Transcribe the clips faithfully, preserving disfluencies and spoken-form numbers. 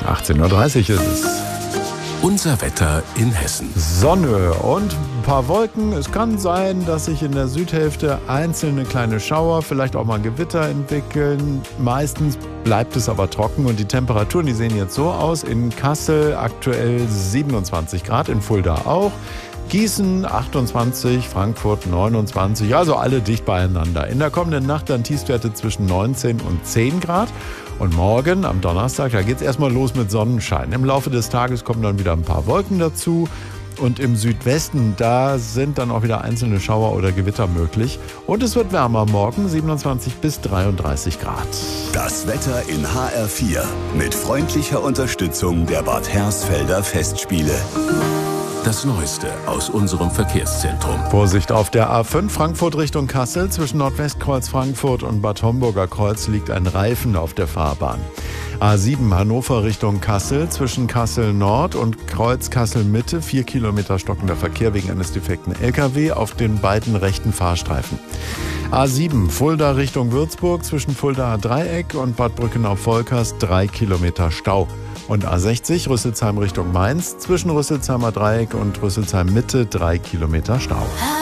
achtzehn Uhr dreißig ist es. Unser Wetter in Hessen. Sonne und ein paar Wolken. Es kann sein, dass sich in der Südhälfte einzelne kleine Schauer, vielleicht auch mal Gewitter entwickeln. Meistens bleibt es aber trocken und die Temperaturen, die sehen jetzt so aus. In Kassel aktuell siebenundzwanzig Grad, in Fulda auch. Gießen achtundzwanzig, Frankfurt neunundzwanzig, also alle dicht beieinander. In der kommenden Nacht dann Tiefstwerte zwischen neunzehn und zehn Grad. Und morgen, am Donnerstag, da geht es erstmal los mit Sonnenschein. Im Laufe des Tages kommen dann wieder ein paar Wolken dazu. Und im Südwesten, da sind dann auch wieder einzelne Schauer oder Gewitter möglich. Und es wird wärmer morgen, siebenundzwanzig bis dreiunddreißig Grad. Das Wetter in H R vier mit freundlicher Unterstützung der Bad Hersfelder Festspiele. Das Neueste aus unserem Verkehrszentrum. Vorsicht auf der A fünf Frankfurt Richtung Kassel. Zwischen Nordwestkreuz Frankfurt und Bad Homburger Kreuz liegt ein Reifen auf der Fahrbahn. A sieben Hannover Richtung Kassel. Zwischen Kassel Nord und Kreuz Kassel Mitte. Vier Kilometer stockender Verkehr wegen eines defekten L K W auf den beiden rechten Fahrstreifen. A sieben Fulda Richtung Würzburg. Zwischen Fuldaer Dreieck und Bad Brückenau-Volkers drei Kilometer Stau. Und A sechzig Rüsselsheim Richtung Mainz, zwischen Rüsselsheimer Dreieck und Rüsselsheim Mitte drei Kilometer Stau.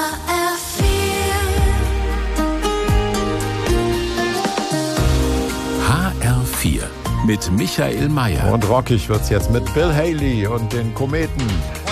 H R vier mit Michael Mayer. Und rockig wird's jetzt mit Bill Haley und den Kometen.